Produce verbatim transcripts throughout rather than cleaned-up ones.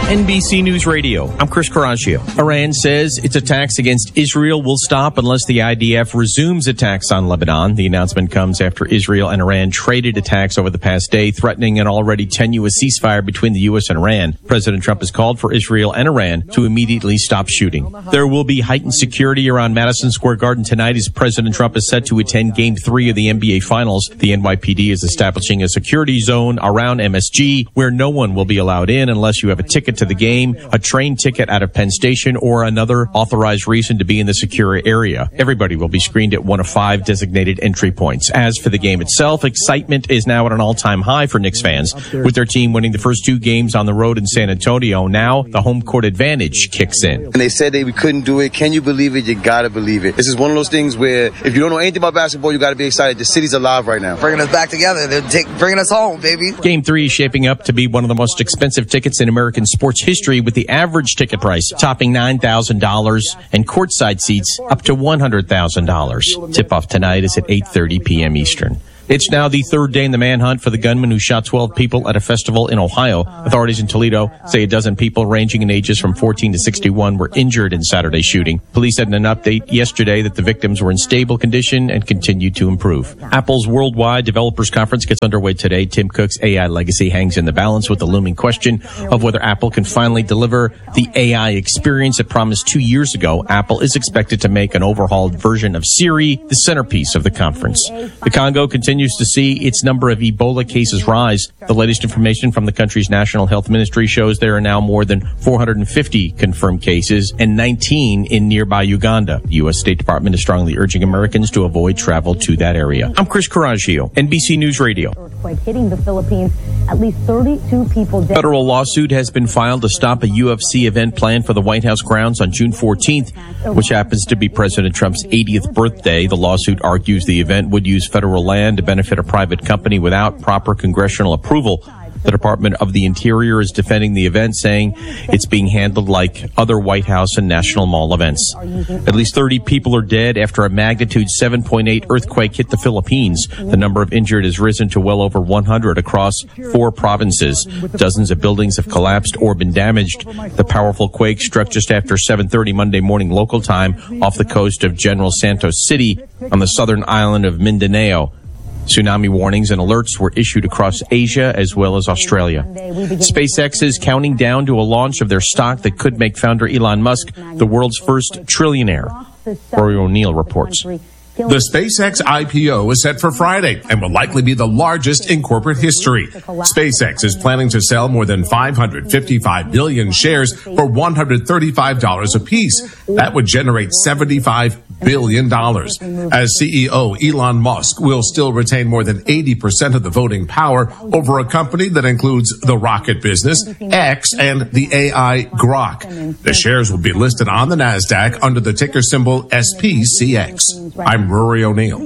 N B C News Radio. I'm Chris Coraggio. Iran says its attacks against Israel will stop unless the I D F resumes attacks on Lebanon. The announcement comes after Israel and Iran traded attacks over the past day, threatening an already tenuous ceasefire between the U S and Iran. President Trump has called for Israel and Iran to immediately stop shooting. There will be heightened security around Madison Square Garden tonight as President Trump is set to attend Game three of the N B A Finals. The N Y P D is establishing a security zone around M S G where no one will be allowed in unless you have a ticket to the game, a train ticket out of Penn Station, or another authorized reason to be in the secure area. Everybody will be screened at one of five designated entry points. As for the game itself, excitement is now at an all-time high for Knicks fans. With their team winning the first two games on the road in San Antonio, now the home court advantage kicks in. And they said they we couldn't do it. Can you believe it? You gotta believe it. This is one of those things where if you don't know anything about basketball, you gotta be excited. The city's alive right now. Bringing us back together. They're take, bringing us home, baby. Game three is shaping up to be one of the most expensive tickets in American sports history, with the average ticket price topping nine thousand dollars and courtside seats up to one hundred thousand dollars. Tip-off tonight is at eight thirty p.m. Eastern. It's now the third day in the manhunt for the gunman who shot twelve people at a festival in Ohio. Authorities in Toledo say a dozen people ranging in ages from fourteen to sixty-one were injured in Saturday's shooting. Police said in an update yesterday that the victims were in stable condition and continued to improve. Apple's Worldwide Developers Conference gets underway today. Tim Cook's A I legacy hangs in the balance with the looming question of whether Apple can finally deliver the A I experience it promised two years ago. Apple is expected to make an overhauled version of Siri the centerpiece of the conference. The Congo continues to see its number of Ebola cases rise. The latest information from the country's National Health Ministry shows there are now more than four hundred fifty confirmed cases and nineteen in nearby Uganda. The U S State Department is strongly urging Americans to avoid travel to that area. I'm Chris Coraggio, N B C News Radio. Earthquake hitting the Philippines. At least thirty-two people dead. Federal lawsuit has been filed to stop a U F C event planned for the White House grounds on June fourteenth, which happens to be President Trump's eightieth birthday. The lawsuit argues the event would use federal land to benefit a private company without proper congressional approval. The Department of the Interior is defending the event, saying it's being handled like other White House and National Mall events. At least thirty people are dead after a magnitude seven point eight earthquake hit the Philippines. The number of injured has risen to well over one hundred across four provinces. Dozens of buildings have collapsed or been damaged. The powerful quake struck just after seven thirty Monday morning local time off the coast of General Santos City on the southern island of Mindanao. Tsunami warnings and alerts were issued across Asia as well as Australia. SpaceX is counting down to a launch of their stock that could make founder Elon Musk the world's first trillionaire. Rory O'Neill reports. The SpaceX I P O is set for Friday and will likely be the largest in corporate history. SpaceX is planning to sell more than five hundred fifty-five million shares for one hundred thirty-five dollars apiece. That would generate seventy-five billion dollars. As C E O, Elon Musk will still retain more than eighty percent of the voting power over a company that includes the rocket business, X, and the A I Grok. The shares will be listed on the NASDAQ under the ticker symbol S P C X. I'm Rory O'Neill.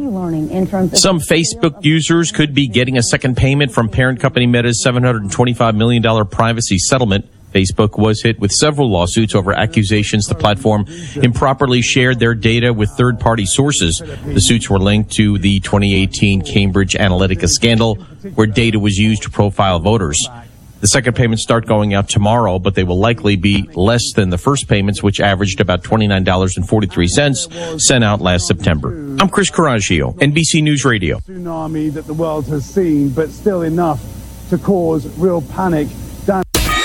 Some Facebook users could be getting a second payment from parent company Meta's seven hundred twenty-five million dollars privacy settlement. Facebook was hit with several lawsuits over accusations the platform improperly shared their data with third-party sources. The suits were linked to the twenty eighteen Cambridge Analytica scandal, where data was used to profile voters. The second payments start going out tomorrow, but they will likely be less than the first payments, which averaged about twenty-nine dollars and forty-three cents sent out last September. I'm Chris Coraggio, N B C News Radio. Tsunami that the world has seen, but still enough to cause real panic